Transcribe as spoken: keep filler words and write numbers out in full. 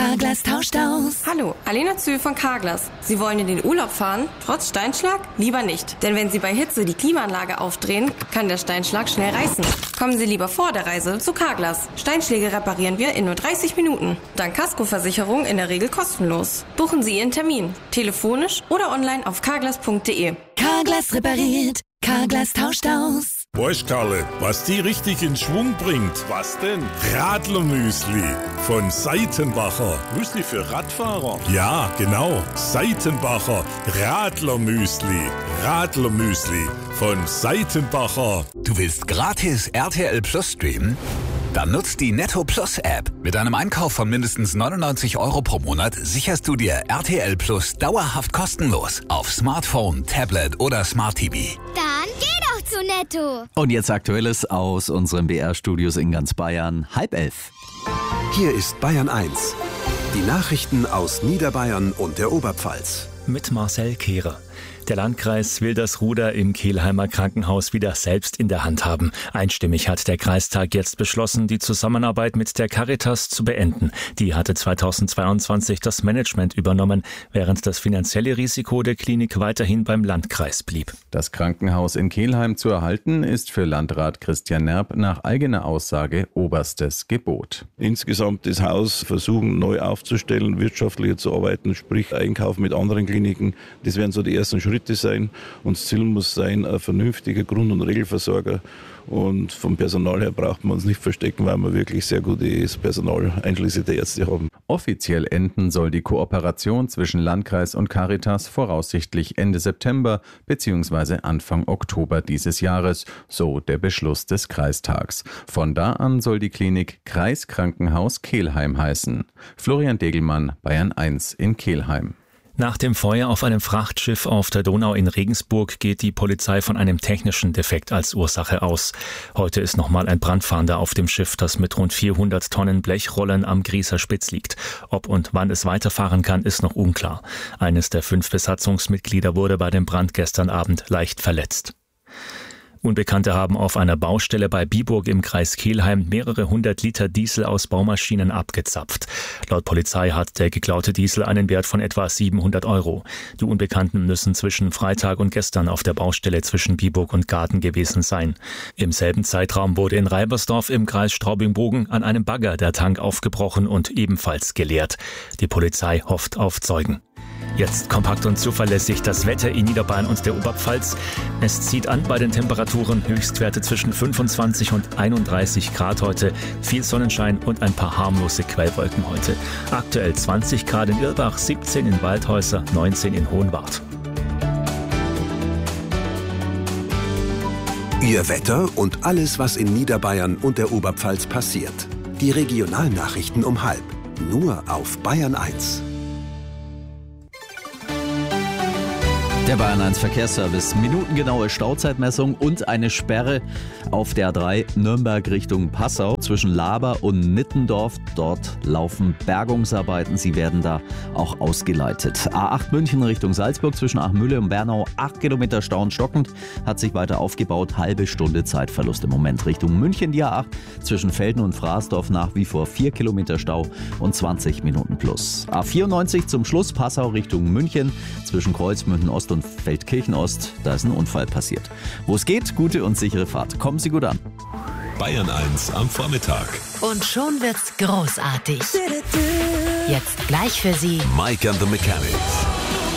Carglass tauscht aus. Hallo, Alena Zühl von Carglass. Sie wollen in den Urlaub fahren? Trotz Steinschlag? Lieber nicht. Denn wenn Sie bei Hitze die Klimaanlage aufdrehen, kann der Steinschlag schnell reißen. Kommen Sie lieber vor der Reise zu Carglass. Steinschläge reparieren wir in nur dreißig Minuten. Dank Kaskoversicherung in der Regel kostenlos. Buchen Sie Ihren Termin. Telefonisch oder online auf carglass punkt de. Carglass repariert. Carglass tauscht aus. Weißt Karle, was die richtig in Schwung bringt? Was denn? Radlermüsli von Seitenbacher. Müsli für Radfahrer? Ja, genau. Seitenbacher Radlermüsli. Radlermüsli von Seitenbacher. Du willst gratis R T L Plus streamen? Dann nutzt die Netto Plus App. Mit einem Einkauf von mindestens neunundneunzig Euro pro Monat sicherst du dir R T L Plus dauerhaft kostenlos auf Smartphone, Tablet oder Smart T V. Dann geh doch zu Netto. Und jetzt Aktuelles aus unseren B R-Studios in ganz Bayern. Halb elf. Hier ist Bayern eins. Die Nachrichten aus Niederbayern und der Oberpfalz. Mit Marcel Kehrer. Der Landkreis will das Ruder im Kelheimer Krankenhaus wieder selbst in der Hand haben. Einstimmig hat der Kreistag jetzt beschlossen, die Zusammenarbeit mit der Caritas zu beenden. Die hatte zweitausendzweiundzwanzig das Management übernommen, während das finanzielle Risiko der Klinik weiterhin beim Landkreis blieb. Das Krankenhaus in Kelheim zu erhalten, ist für Landrat Christian Nerb nach eigener Aussage oberstes Gebot. Insgesamt das Haus versuchen neu aufzustellen, wirtschaftlicher zu arbeiten, sprich Einkauf mit anderen Kliniken. Das wären so die ersten Schritte sein. Und das Ziel muss sein, ein vernünftiger Grund- und Regelversorger. Und vom Personal her braucht man uns nicht verstecken, weil wir wirklich sehr gutes Personal, einschließlich der Ärzte, haben. Offiziell enden soll die Kooperation zwischen Landkreis und Caritas voraussichtlich Ende September bzw. Anfang Oktober dieses Jahres, so der Beschluss des Kreistags. Von da an soll die Klinik Kreiskrankenhaus Kelheim heißen. Florian Degelmann, Bayern eins in Kelheim. Nach dem Feuer auf einem Frachtschiff auf der Donau in Regensburg geht die Polizei von einem technischen Defekt als Ursache aus. Heute ist nochmal ein Brandfahnder auf dem Schiff, das mit rund vierhundert Tonnen Blechrollen am Grießer Spitz liegt. Ob und wann es weiterfahren kann, ist noch unklar. Eines der fünf Besatzungsmitglieder wurde bei dem Brand gestern Abend leicht verletzt. Unbekannte haben auf einer Baustelle bei Biburg im Kreis Kelheim mehrere hundert Liter Diesel aus Baumaschinen abgezapft. Laut Polizei hat der geklaute Diesel einen Wert von etwa siebenhundert Euro. Die Unbekannten müssen zwischen Freitag und gestern auf der Baustelle zwischen Biburg und Garten gewesen sein. Im selben Zeitraum wurde in Reibersdorf im Kreis Straubing-Bogen an einem Bagger der Tank aufgebrochen und ebenfalls geleert. Die Polizei hofft auf Zeugen. Jetzt kompakt und zuverlässig das Wetter in Niederbayern und der Oberpfalz. Es zieht an bei den Temperaturen, Höchstwerte zwischen fünfundzwanzig und einunddreißig Grad heute, viel Sonnenschein und ein paar harmlose Quellwolken heute. Aktuell zwanzig Grad in Irlbach, siebzehn in Waldhäuser, neunzehn in Hohenwart. Ihr Wetter und alles, was in Niederbayern und der Oberpfalz passiert. Die Regionalnachrichten um halb. Nur auf Bayern eins. Der Bayern eins Verkehrsservice. Minutengenaue Stauzeitmessung und eine Sperre auf der A drei Nürnberg Richtung Passau zwischen Laber und Nittendorf. Dort laufen Bergungsarbeiten. Sie werden da auch ausgeleitet. A acht München Richtung Salzburg zwischen Achmühle und Bernau. acht Kilometer Stau und stockend. Hat sich weiter aufgebaut. Halbe Stunde Zeitverlust im Moment. Richtung München die A acht zwischen Velden und Fraßdorf nach wie vor vier Kilometer Stau und zwanzig Minuten plus. A vierundneunzig zum Schluss Passau Richtung München zwischen Kreuzmünchen Ost und Feldkirchen Ost, da ist ein Unfall passiert. Wo es geht, gute und sichere Fahrt. Kommen Sie gut an. Bayern eins am Vormittag. Und schon wird's großartig. Jetzt gleich für Sie Mike and the Mechanics.